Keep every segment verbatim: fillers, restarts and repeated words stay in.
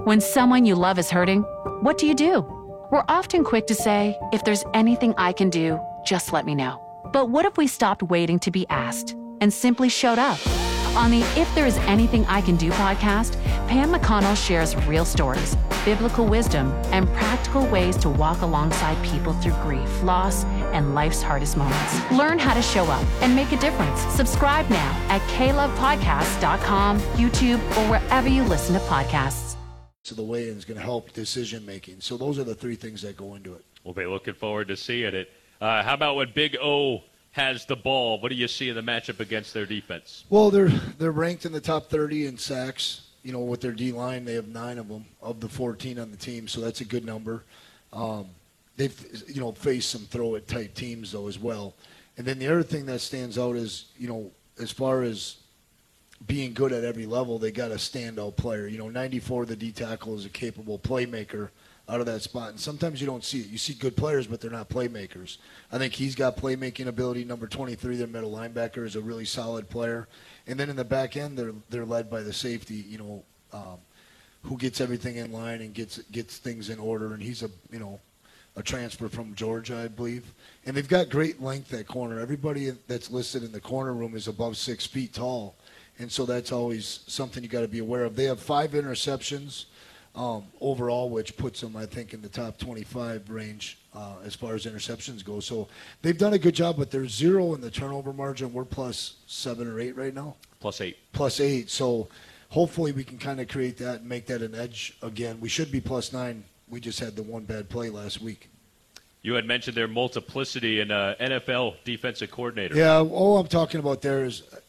When someone you love is hurting, what do you do? We're often quick to say, if there's anything I can do, just let me know. But what if we stopped waiting to be asked and simply showed up? On the If There Is Anything I Can Do podcast, Pam McConnell shares real stories, biblical wisdom, and practical ways to walk alongside people through grief, loss, and life's hardest moments. Learn how to show up and make a difference. Subscribe now at k love podcast dot com, YouTube, or wherever you listen to podcasts. So the weigh-in is going to help decision-making. So those are the three things that go into it. We'll be looking forward to seeing it. Uh, how about when Big O has the ball? What do you see in the matchup against their defense? Well, they're they're ranked in the top thirty in sacks. You know, with their D-line, they have nine of them of the fourteen on the team, so that's a good number. Um, they've, you know, faced some throw-it-type teams, though, as well. And then the other thing that stands out is, you know, as far as being good at every level, they got a standout player. You know, ninety-four, the D-tackle, is a capable playmaker out of that spot. And sometimes you don't see it. You see good players, but they're not playmakers. I think he's got playmaking ability. Number twenty-three, their middle linebacker, is a really solid player. And then in the back end, they're they're led by the safety, you know, um, who gets everything in line and gets gets things in order. And he's a, you know, a transfer from Georgia, I believe. And they've got great length at corner. Everybody that's listed in the corner room is above six feet tall. And so that's always something you got to be aware of. They have five interceptions um, overall, which puts them, I think, in the top twenty-five range uh, as far as interceptions go. So they've done a good job, but they're zero in the turnover margin. We're plus seven or eight right now. Plus eight. Plus eight. So hopefully we can kind of create that and make that an edge again. We should be plus nine. We just had the one bad play last week. You had mentioned their multiplicity in uh, N F L defensive coordinator. Yeah, all I'm talking about there is –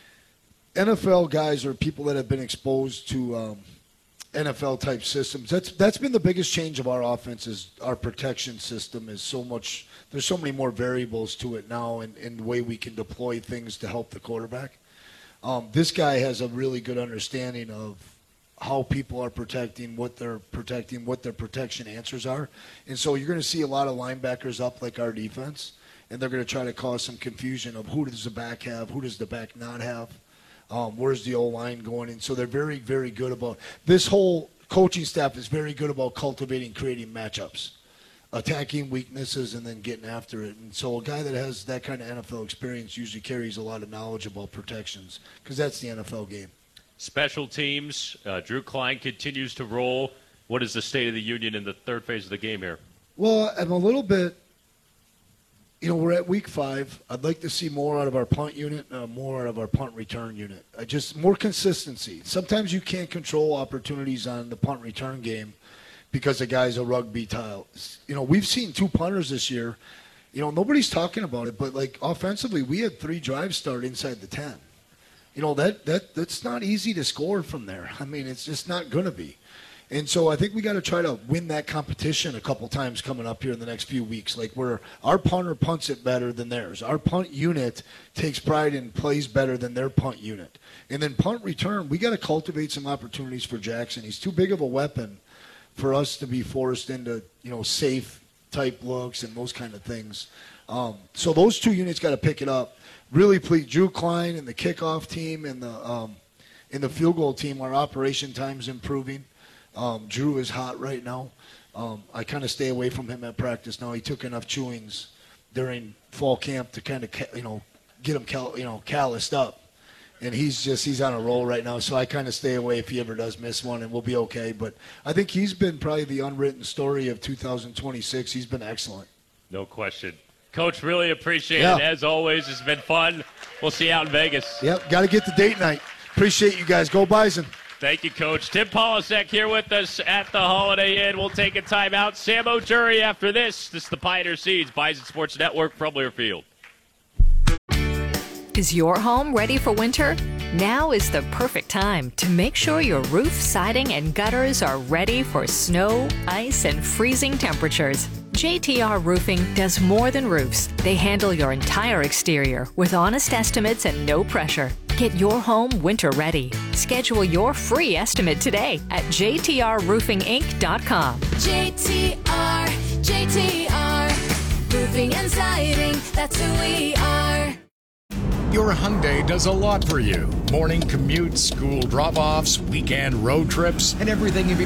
N F L guys are people that have been exposed to um, N F L-type systems. That's that's been the biggest change of our offense is our protection system is so much – there's so many more variables to it now in, in the way we can deploy things to help the quarterback. Um, this guy has a really good understanding of how people are protecting, what they're protecting, what their protection answers are. And so you're going to see a lot of linebackers up like our defense, and they're going to try to cause some confusion of who does the back have, who does the back not have. Um, where's the O-line going? And so they're very, very good about – this whole coaching staff is very good about cultivating, creating matchups, attacking weaknesses, and then getting after it. And so a guy that has that kind of N F L experience usually carries a lot of knowledge about protections because that's the N F L game. Special teams, uh, Drew Klein continues to roll. What is the state of the union in the third phase of the game here? Well, I'm a little bit – you know, we're at week five. I'd like to see more out of our punt unit, uh, more out of our punt return unit. I just more consistency. Sometimes you can't control opportunities on the punt return game because the guy's a rugby tile. You know, we've seen two punters this year. You know, nobody's talking about it, but like offensively, we had three drives start inside the ten. You know, that that that's not easy to score from there. I mean, it's just not going to be. And so I think we got to try to win that competition a couple times coming up here in the next few weeks. Like where our punter punts it better than theirs. Our punt unit takes pride and plays better than their punt unit. And then punt return, we got to cultivate some opportunities for Jackson. He's too big of a weapon for us to be forced into, you know, safe type looks and those kind of things. Um, so those two units got to pick it up. Really please, Drew Klein and the kickoff team and the um, and the field goal team. Our operation time's improving. Um, Drew is hot right now. Um, I kind of stay away from him at practice now. He took enough chewings during fall camp to kind of, you know, get him, cal- you know, calloused up. And he's just, he's on a roll right now. So I kind of stay away if he ever does miss one, and we'll be okay. But I think he's been probably the unwritten story of two thousand twenty-six. He's been excellent. No question. Coach, really appreciate yeah. it. As always, it's been fun. We'll see you out in Vegas. Yep, got to get the date night. Appreciate you guys. Go Bison. Thank you, Coach. Tim Polasek here with us at the Holiday Inn. We'll take a timeout. Sam O'Jury after this. This is the Pioneer Seeds, Bison Sports Network from Learfield. Is your home ready for winter? Now is the perfect time to make sure your roof, siding, and gutters are ready for snow, ice, and freezing temperatures. J T R Roofing does more than roofs. They handle your entire exterior with honest estimates and no pressure. Get your home winter ready. Schedule your free estimate today at j t r roofing inc dot com. J T R, J T R, roofing and siding, that's who we are. Your Hyundai does a lot for you. Morning commutes, school drop-offs, weekend road trips, and everything in between.